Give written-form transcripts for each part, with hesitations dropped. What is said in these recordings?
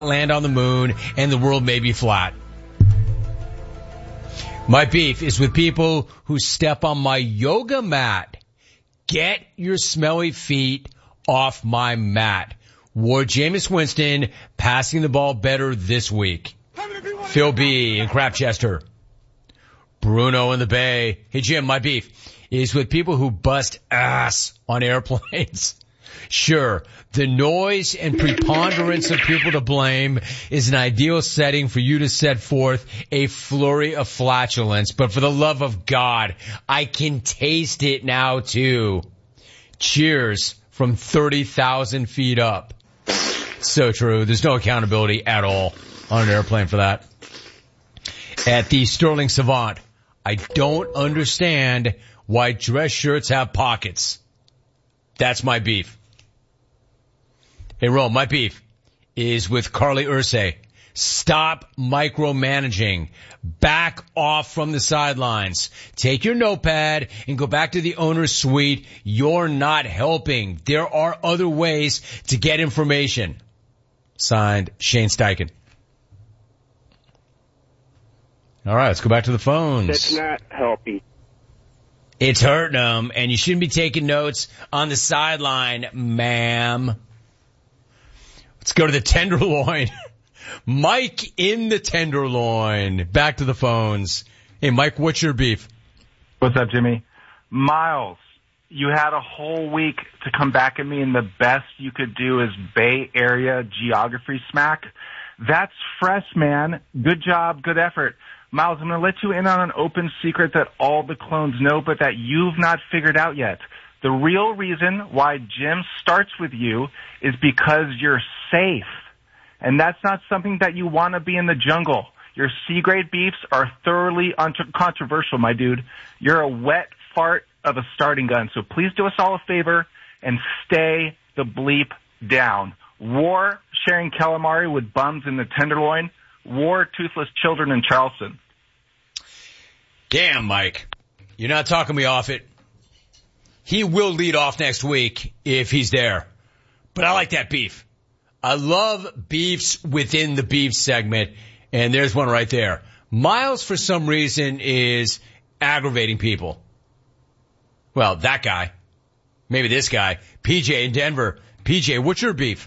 land on the moon and the world may be flat. My beef is with people who step on my yoga mat. Get your smelly feet off my mat. Ward Jameis Winston passing the ball better this week. Phil B. in Crapchester. Bruno in the Bay. Hey Jim, my beef is with people who bust ass on airplanes. Sure, the noise and preponderance of people to blame is an ideal setting for you to set forth a flurry of flatulence, but for the love of God, I can taste it now too. Cheers from 30,000 feet up. So true. There's no accountability at all on an airplane for that. At the Sterling Savant, I don't understand why dress shirts have pockets. That's my beef. Hey, Rome, my beef is with Carly Ursay. Stop micromanaging. Back off from the sidelines. Take your notepad and go back to the owner's suite. You're not helping. There are other ways to get information. Signed, Shane Steichen. All right, let's go back to the phones. That's not helping. It's hurting them, and you shouldn't be taking notes on the sideline, ma'am. Let's go to the Tenderloin. Mike in the Tenderloin. Back to the phones. Hey, Mike, what's your beef? What's up, Jimmy? Miles, you had a whole week to come back at me, and the best you could do is Bay Area geography smack. That's fresh, man. Good job, good effort. Miles, I'm going to let you in on an open secret that all the clones know, but that you've not figured out yet. The real reason why Jim starts with you is because you're safe. And that's not something that you want to be in the jungle. Your C-grade beefs are thoroughly controversial, my dude. You're a wet fart of a starting gun. So please do us all a favor and stay the bleep down. War sharing calamari with bums in the Tenderloin. War toothless children in Charleston. Damn, Mike. You're not talking me off it. He will lead off next week if he's there. But I like that beef. I love beefs within the beef segment. And there's one right there. Miles, for some reason, is aggravating people. Well, that guy. Maybe this guy. PJ in Denver. PJ, what's your beef?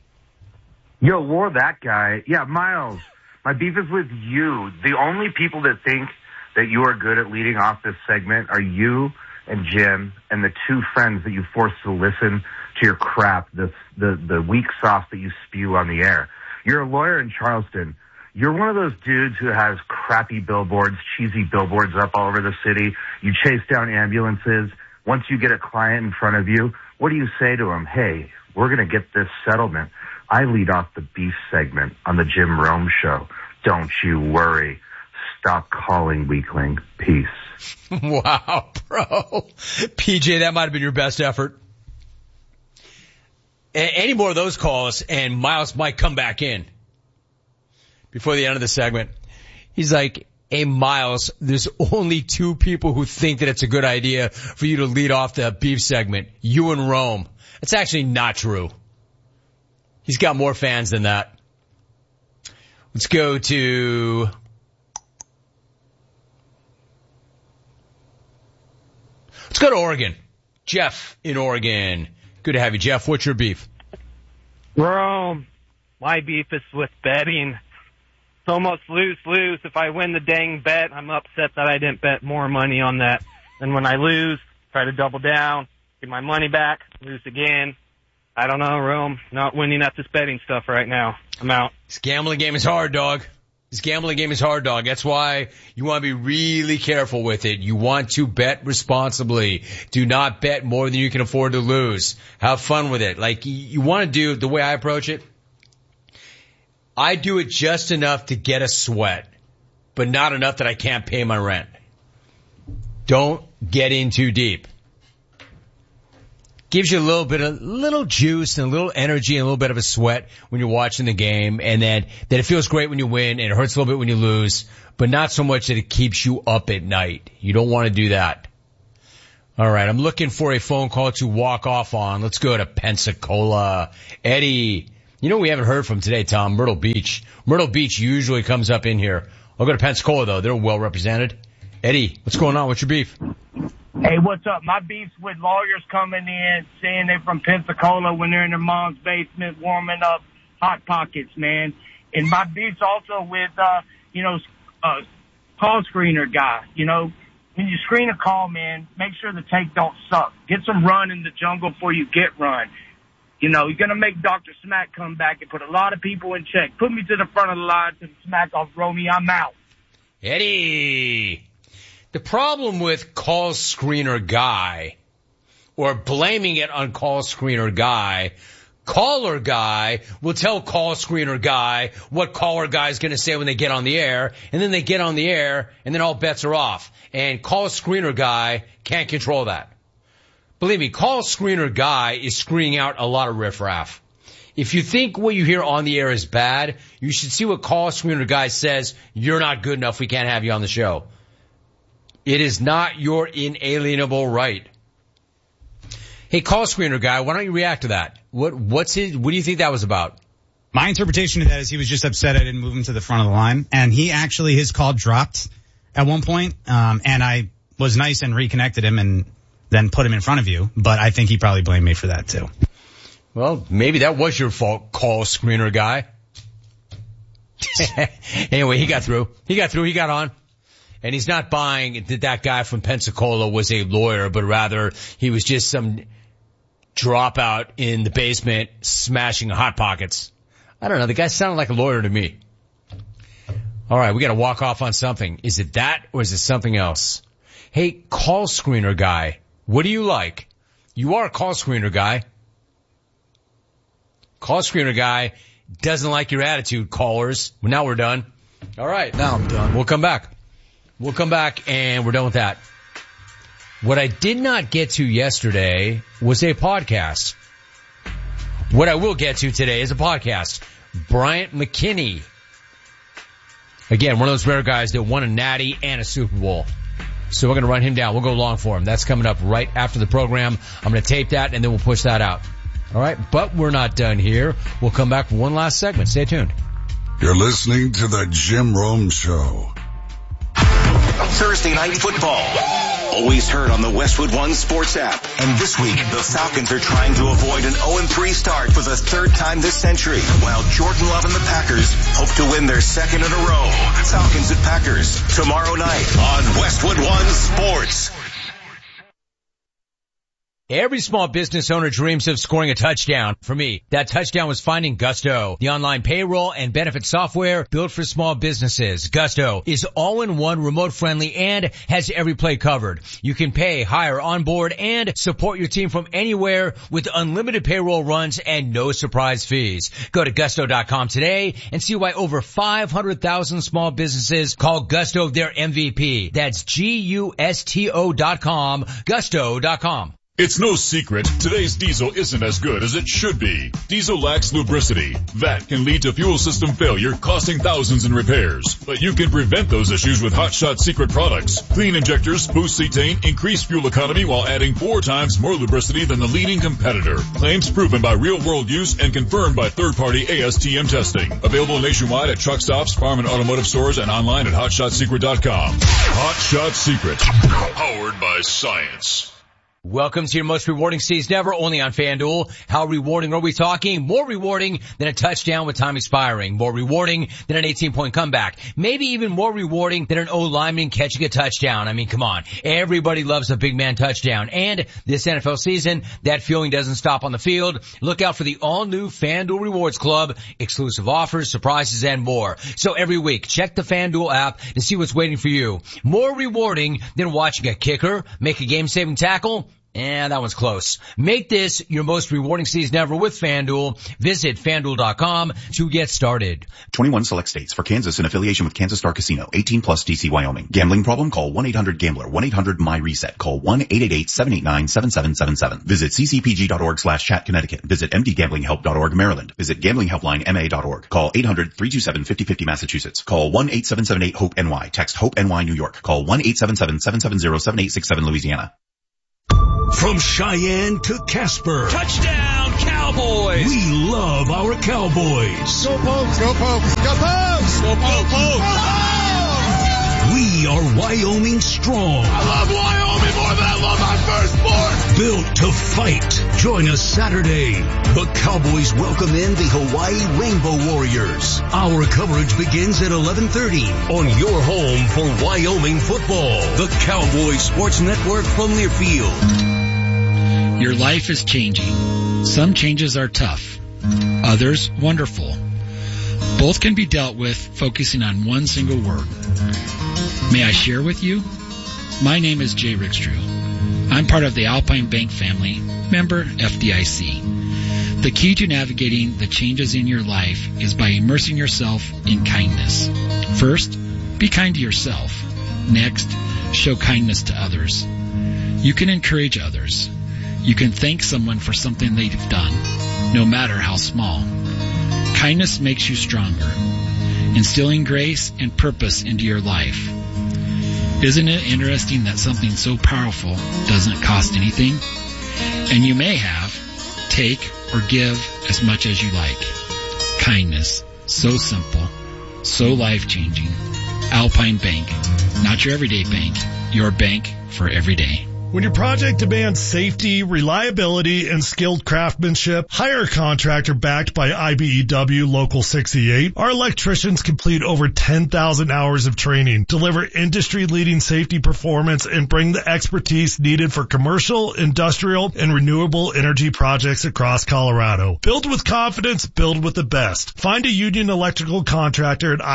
Yo, War, that guy. Yeah, Miles, my beef is with you. The only people that think that you are good at leading off this segment are you and Jim and the two friends that you forced to listen to your crap, the weak sauce that you spew on the air. You're a lawyer in Charleston. You're one of those dudes who has crappy billboards, cheesy billboards up all over the city. You chase down ambulances. Once you get a client in front of you, what do you say to them? Hey, we're going to get this settlement. I lead off the beef segment on the Jim Rome Show. Don't you worry. Stop calling, weakling. Peace. Wow, bro. PJ, that might have been your best effort. Any more of those calls and Miles might come back in before the end of the segment. He's like, hey, Miles, there's only two people who think that it's a good idea for you to lead off the beef segment. You and Rome. It's actually not true. He's got more fans than that. Let's go to Oregon. Jeff in Oregon. Good to have you, Jeff. What's your beef? Rome. My beef is with betting. It's almost lose-lose. If I win the dang bet, I'm upset that I didn't bet more money on that. And when I lose, try to double down, get my money back, lose again. I don't know, Rome. Not winning at this betting stuff right now. I'm out. This gambling game is hard, dog. This gambling game is hard, dog. That's why you want to be really careful with it. You want to bet responsibly. Do not bet more than you can afford to lose. Have fun with it. Like, you want to do the way I approach it. I do it just enough to get a sweat, but not enough that I can't pay my rent. Don't get in too deep. Gives you a little juice and a little energy and a little bit of a sweat when you're watching the game, and then it feels great when you win and it hurts a little bit when you lose, but not so much that it keeps you up at night. You don't want to do that. All right, I'm looking for a phone call to walk off on. Let's go to Pensacola. Eddie You know we haven't heard from today, Tom? Myrtle Beach. Myrtle Beach usually comes up in here. I'll go to Pensacola, though. They're well represented. Eddie, what's going on? What's your beef? Hey, what's up? My beef's with lawyers coming in, saying they're from Pensacola when they're in their mom's basement warming up Hot Pockets, man. And my beef's also with, call screener guy. You know, when you screen a call, man, make sure the tape don't suck. Get some run in the jungle before you get run. You know, you're going to make Dr. Smack come back and put a lot of people in check. Put me to the front of the line to the Smack off Romy. I'm out. Eddie. The problem with call screener guy, or blaming it on call screener guy, caller guy will tell call screener guy what caller guy is going to say when they get on the air, and then they get on the air, and then all bets are off. And call screener guy can't control that. Believe me, call screener guy is screening out a lot of riffraff. If you think what you hear on the air is bad, you should see what call screener guy says. You're not good enough. We can't have you on the show. It is not your inalienable right. Hey, call screener guy, why don't you react to that? What do you think that was about? My interpretation of that is he was just upset I didn't move him to the front of the line, and his call dropped at one point, and I was nice and reconnected him and then put him in front of you, but I think he probably blamed me for that too. Well, maybe that was your fault, call screener guy. Anyway, he got through. He got on. And he's not buying that that guy from Pensacola was a lawyer, but rather he was just some dropout in the basement smashing Hot Pockets. I don't know. The guy sounded like a lawyer to me. All right, we got to walk off on something. Is it that or is it something else? Hey, call screener guy, what do you like? You are a call screener guy. Call screener guy doesn't like your attitude, callers. Well, now we're done. All right, now I'm done. We'll come back and we're done with that. What I did not get to yesterday was a podcast. What I will get to today is a podcast. Bryant McKinnie. Again, one of those rare guys that won a Natty and a Super Bowl. So we're going to run him down. We'll go long for him. That's coming up right after the program. I'm going to tape that and then we'll push that out. All right, but we're not done here. We'll come back for one last segment. Stay tuned. You're listening to the Jim Rome Show. Thursday Night Football. Always heard on the Westwood One Sports app. And this week, the Falcons are trying to avoid an 0-3 start for the third time this century, while Jordan Love and the Packers hope to win their second in a row. Falcons at Packers, tomorrow night on Westwood One Sports. Every small business owner dreams of scoring a touchdown. For me, that touchdown was finding Gusto, the online payroll and benefit software built for small businesses. Gusto is all-in-one, remote-friendly, and has every play covered. You can pay, hire, onboard, and support your team from anywhere with unlimited payroll runs and no surprise fees. Go to Gusto.com today and see why over 500,000 small businesses call Gusto their MVP. That's Gusto.com, Gusto.com. It's no secret, today's diesel isn't as good as it should be. Diesel lacks lubricity. That can lead to fuel system failure, costing thousands in repairs. But you can prevent those issues with Hot Shot Secret products. Clean injectors, boost cetane, increase fuel economy while adding 4 times more lubricity than the leading competitor. Claims proven by real-world use and confirmed by third-party ASTM testing. Available nationwide at truck stops, farm and automotive stores, and online at HotShotSecret.com. Hot Shot Secret. Powered by science. Welcome to your most rewarding season ever, only on FanDuel. How rewarding are we talking? More rewarding than a touchdown with time expiring. More rewarding than an 18-point comeback. Maybe even more rewarding than an O-lineman catching a touchdown. I mean, come on. Everybody loves a big man touchdown. And this NFL season, that feeling doesn't stop on the field. Look out for the all-new FanDuel Rewards Club. Exclusive offers, surprises, and more. So every week, check the FanDuel app to see what's waiting for you. More rewarding than watching a kicker make a game-saving tackle. And that one's close. Make this your most rewarding season ever with FanDuel. Visit FanDuel.com to get started. 21 select states. For Kansas in affiliation with Kansas Star Casino. 18 plus DC Wyoming. Gambling problem? Call 1-800-GAMBLER. 1-800-MY-RESET. Call 1-888-789-7777. Visit ccpg.org/chat Connecticut. Visit mdgamblinghelp.org Maryland. Visit gamblinghelplinema.org. Call 800-327-5050 Massachusetts. Call 1-8778-HOPE-NY. Text HOPE-NY New York. Call 1-877-770-7867 Louisiana. From Cheyenne to Casper. Touchdown, Cowboys! Cowboys. We love our Cowboys. Go Pokes, go Pokes, go Pokes, go Pokes, go Pokes. We are Wyoming strong. I love Wyoming more than I love my firstborn. Built to fight. Join us Saturday. The Cowboys welcome in the Hawaii Rainbow Warriors. Our coverage begins at 11:30 on your home for Wyoming football. The Cowboys Sports Network from Learfield. Your life is changing. Some changes are tough, others wonderful. Both can be dealt with focusing on one single word. May I share with you? My name is Jay Rickstrew. I'm part of the Alpine Bank family, member FDIC. The key to navigating the changes in your life is by immersing yourself in kindness. First, be kind to yourself. Next, show kindness to others. You can encourage others. You can thank someone for something they've done, no matter how small. Kindness makes you stronger, instilling grace and purpose into your life. Isn't it interesting that something so powerful doesn't cost anything? And you may have, take, or give as much as you like. Kindness, so simple, so life-changing. Alpine Bank, not your everyday bank, your bank for every day. When your project demands safety, reliability, and skilled craftsmanship, hire a contractor backed by IBEW Local 68. Our electricians complete over 10,000 hours of training, deliver industry-leading safety performance, and bring the expertise needed for commercial, industrial, and renewable energy projects across Colorado. Build with confidence, build with the best. Find a union electrical contractor at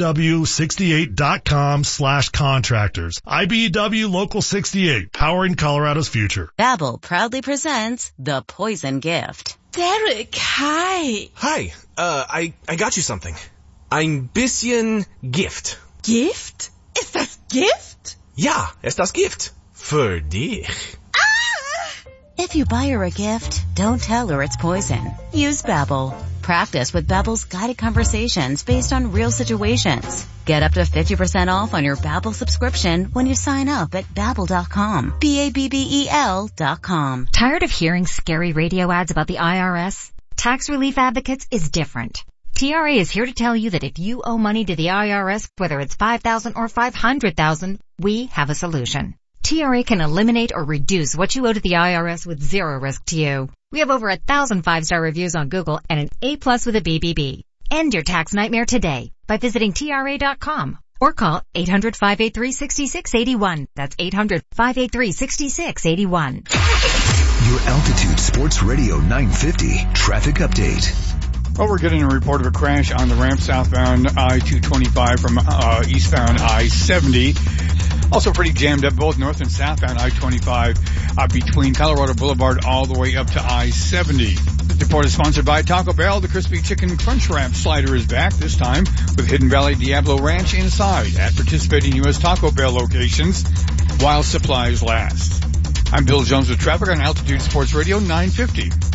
IBEW68.com/contractors. IBEW Local 68, powering Colorado's future. Babbel proudly presents The Poison Gift. Derek, hi. Hi, I got you something. Ein bisschen Gift. Gift? Ist das Gift? Ja, ist das Gift. Für dich. If you buy her a gift, don't tell her it's poison. Use Babbel. Practice with Babbel's guided conversations based on real situations. Get up to 50% off on your Babbel subscription when you sign up at Babbel.com. Babbel.com. Tired of hearing scary radio ads about the IRS? Tax Relief Advocates is different. TRA is here to tell you that if you owe money to the IRS, whether it's $5,000 or $500,000, we have a solution. TRA can eliminate or reduce what you owe to the IRS with zero risk to you. We have over 1,000 5-star reviews on Google and an A+ with a BBB. End your tax nightmare today by visiting TRA.com or call 800-583-6681. That's 800-583-6681. Your Altitude Sports Radio 950 traffic update. Well, we're getting a report of a crash on the ramp southbound I-225 from eastbound I-70. Also pretty jammed up both north and southbound I-25 between Colorado Boulevard all the way up to I-70. This report is sponsored by Taco Bell. The Crispy Chicken Crunch Wrap Slider is back, this time with Hidden Valley Diablo Ranch inside at participating U.S. Taco Bell locations while supplies last. I'm Bill Jones with traffic on Altitude Sports Radio 950.